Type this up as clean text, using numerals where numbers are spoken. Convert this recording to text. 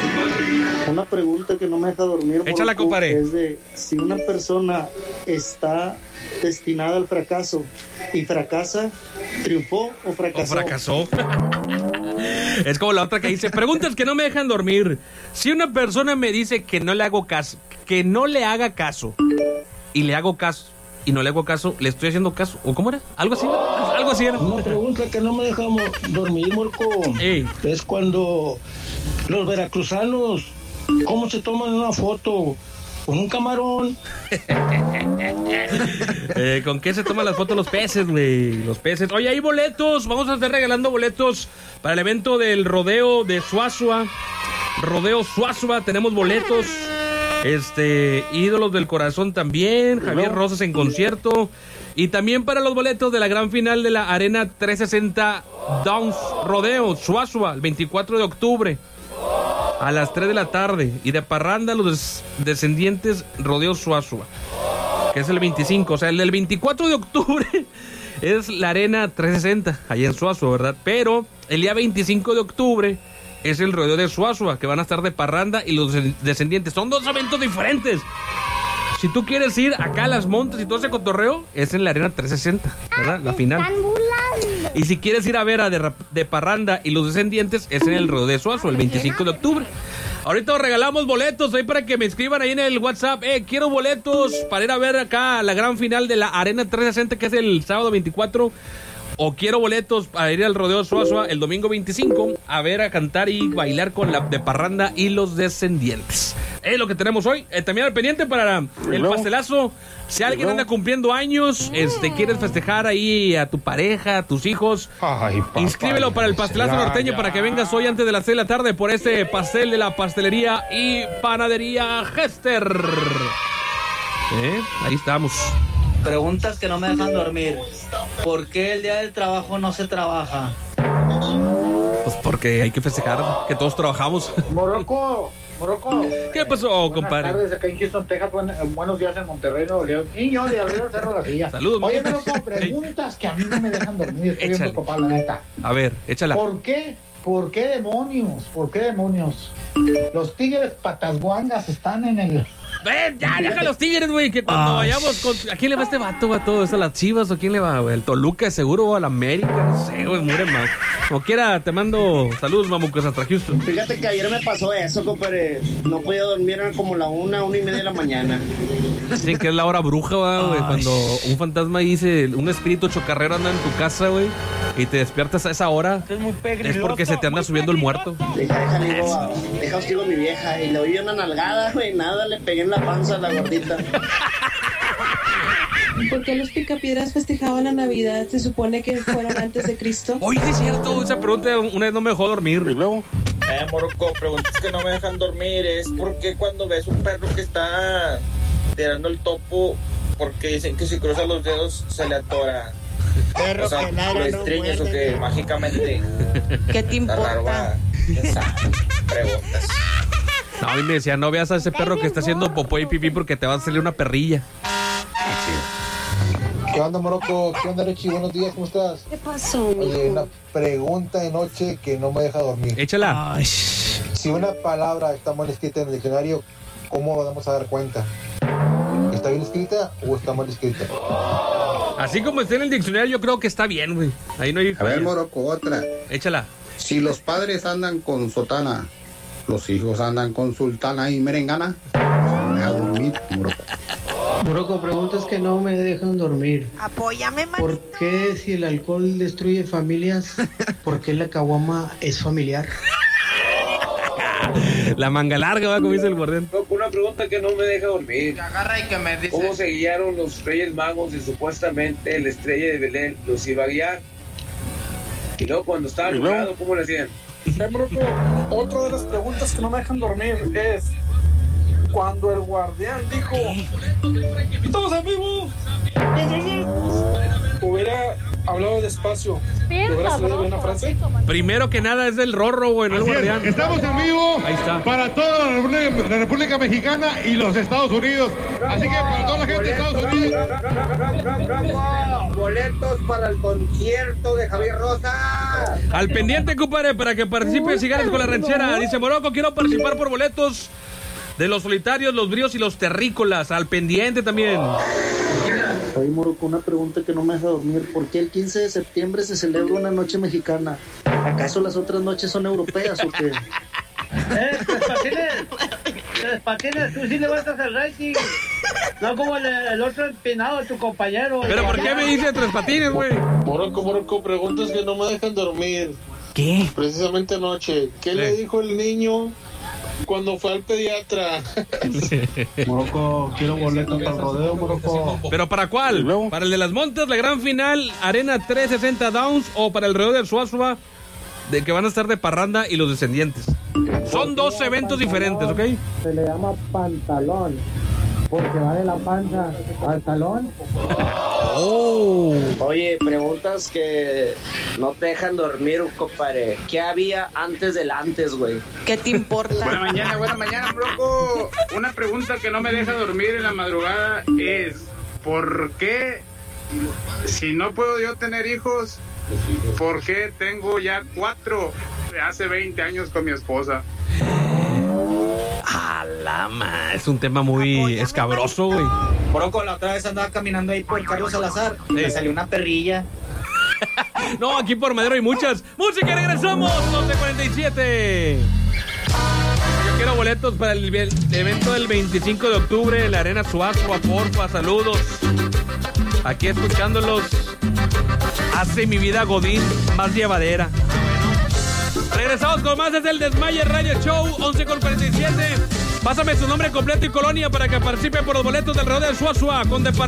Una pregunta que no me deja dormir. Échala, Morocco, compadre. es de si una persona está destinada al fracaso y fracasa, ¿triunfó o fracasó? O fracasó. Es como la otra que dice, preguntas que no me dejan dormir. Si una persona me dice que no le hago caso, que no le haga caso, y le hago caso, y no le hago caso, ¿le estoy haciendo caso? ¿O cómo era? ¿Algo así? Algo así era. Una pregunta que no me deja dormir, Morco. Es cuando los veracruzanos, ¿cómo se toman una foto? Con un camarón. ¿Con qué se toman las fotos los peces, güey? Los peces. Oye, hay boletos. Vamos a estar regalando boletos para el evento del rodeo de Suazua. Rodeo Suazua. Tenemos boletos. Ídolos del Corazón también. Javier Rosas en concierto. Y también para los boletos de la gran final de la Arena 360 Downs Rodeo Suazua, el 24 de octubre. A las 3 de la tarde. Y de parranda los descendientes Rodeo Suazua, que es el 25. O sea, el del 24 de octubre es la Arena 360, allá en Suazua, ¿verdad? Pero el día 25 de octubre es el Rodeo de Suazua, que van a estar de parranda y los descendientes. Son dos eventos diferentes. Si tú quieres ir acá a Las Montes y todo ese cotorreo, es en la Arena 360, ¿verdad? La final. Y si quieres ir a ver a de parranda y los descendientes, es en el Rodeo de Suazua, el 25 de octubre. Ahorita os regalamos boletos ahí para que me escriban ahí en el WhatsApp. Quiero boletos para ir a ver acá la gran final de la Arena 360, que es el sábado 24. O quiero boletos para ir al Rodeo Suazua el domingo 25 a ver, a cantar y bailar con la de parranda y los descendientes. Es lo que tenemos hoy. También al pendiente para el pastelazo. Si alguien anda cumpliendo años, quieres festejar ahí a tu pareja, a tus hijos, inscríbelo para el pastelazo norteño para que vengas hoy antes de las 6 de la tarde por este pastel de la pastelería y panadería Hester. Ahí estamos. Preguntas que no me dejan dormir. ¿Por qué el día del trabajo no se trabaja? Pues porque hay que festejar que todos trabajamos. Morocco. ¿Qué pasó, compadre? Buenas tardes, acá en Houston, Texas. Buenos días en Monterrey, Nuevo León. Y yo de arriba del Cerro de la Silla. Saludos. Oye, Morocco, preguntas que a mí no me dejan dormir. Estoy bien preocupado, la neta. A ver, échala. ¿Por qué demonios? Los tigres patasguangas están en el... Ya, deja los tigres, güey, que cuando vayamos con... ¿A quién le va este vato? ¿Es a las Chivas o quién le va, güey? ¿El Toluca seguro o a la América? No sé, güey, mire más. Como quiera, te mando saludos, mamucos, hasta Houston. Fíjate que ayer me pasó eso, compadre. No podía dormir, eran como la 1:30 de la mañana. Dicen que es la hora bruja, güey, cuando un fantasma dice, un espíritu chocarrero anda en tu casa, güey, y te despiertas a esa hora. Es muy pegriloso. Es porque se te anda subiendo el muerto. Deja hostigo a mi vieja. Y le oí una nalgada, güey, nada, le pegué en la panza a la gordita. ¿Por qué los picapiedras festejaban la Navidad? Se supone que fueron antes de Cristo. Oye, sí es cierto, esa pregunta una vez no me dejó dormir. ¿Y luego? Morocco, preguntas que no me dejan dormir. Es porque cuando ves un perro que está tirando el topo, porque dicen que si cruza los dedos se le atora. Perro, o sea, que nada, lo no estriñes muerde. o que mágicamente. ¿Qué te importa? Preguntas. No, a mí me decía, no veas a ese perro que está haciendo popó y pipí porque te va a salir una perrilla. ¿Qué onda, Morocco? ¿Qué onda, Richie? Buenos días, ¿cómo estás? ¿Qué pasó, Oye, una pregunta de noche que no me deja dormir. Échala. Ay. Si una palabra está mal escrita en el diccionario, ¿cómo vamos a dar cuenta? ¿Está bien escrita o está mal escrita? Así como está en el diccionario, yo creo que está bien, güey. Ahí no hay... A ver, Morocco, otra. Échala. Si los padres andan con sotana, los hijos andan con sultana y merengana. Me a dormir, Morocco. Morocco, preguntas que no me dejan dormir. Apóyame, man. ¿Por qué si el alcohol destruye familias, por qué la caguama es familiar? La manga larga, va, como dice el guardián. Una pregunta que no me deja dormir. Que agarra y que me dice. ¿Cómo se guiaron los Reyes Magos y supuestamente la estrella de Belén los iba a guiar? Y luego cuando estaba nublado, ¿cómo le hacían? Otra de las preguntas que no me dejan dormir es cuando el guardián dijo ¡estamos en vivo! Hubiera Hablaba despacio. ¿Logras leer una frase? Primero que nada es del Rorro, güey, no el guardián. Estamos en vivo. Ahí está. Para toda la República Mexicana y los Estados Unidos. Así que para toda la gente de Estados Unidos. Boletos para el concierto de Javier Rosa. Al pendiente, compadre, para que participe Cigarros con la Ranchera. Dice Morocco, quiero participar por boletos de los solitarios, los bríos y los terrícolas. Al pendiente también. Oye, Morocco, una pregunta que no me deja dormir. ¿Por qué el 15 de septiembre se celebra una noche mexicana? ¿Acaso las otras noches son europeas o qué? Tres Patines, tú sí levantas el rating. No como el otro empinado, tu compañero. ¿Pero por qué me dice Tres Patines, güey? Morocco, preguntas que no me dejan dormir. ¿Qué? Precisamente anoche. ¿Qué le dijo el niño cuando fue al pediatra? Morocco, quiero boletos para el rodeo, Morocco. ¿Pero para cuál? ¿Para el de las Montes, la gran final, Arena 360 Downs, o para el rodeo del Suazua, de que van a estar de parranda y los descendientes? Son dos eventos diferentes, ¿ok? Se le llama pantalón, porque va de la panza al talón. Oh. Oye, preguntas que no te dejan dormir, compadre. ¿Qué había antes del antes, güey? ¿Qué te importa? Buena mañana, Broco. Una pregunta que no me deja dormir en la madrugada es: ¿por qué, si no puedo yo tener hijos, por qué tengo ya 4 de hace 20 años con mi esposa? Alama, es un tema muy escabroso, güey. Broco, la otra vez andaba caminando ahí por Carlos Salazar. Me salió una perrilla. No, aquí por Madero hay muchas. Música, regresamos. 12:47. Yo quiero boletos para el evento del 25 de octubre en la Arena Suazua, porfa, saludos. Aquí escuchándolos hace mi vida Godín más llevadera. Regresamos con más desde el Desmaye Radio Show, 11:47. Pásame su nombre completo y colonia para que participe por los boletos del rodeo de Suazua con